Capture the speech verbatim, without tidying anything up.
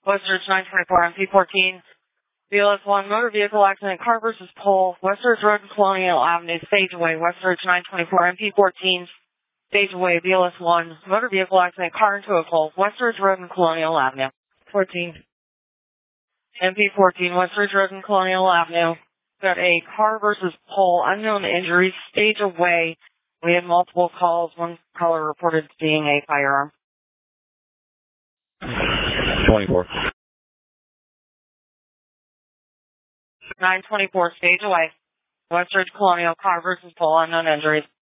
Westridge nine twenty-four M P fourteen. B L S one motor vehicle accident, car versus pole. Westridge Road and Colonial Avenue, stage away. Westridge nine twenty-four M P fourteen. Stage away, B L S one motor vehicle accident, car into a pole. Westridge Road and Colonial Avenue. fourteen. M P fourteen, Westridge Road and Colonial Avenue. Got a car versus pole, unknown injuries, stage away. We had multiple calls, one caller reported being a firearm. twenty-four. nine twenty-four, stage away. Westridge Colonial, car versus pole, unknown injuries.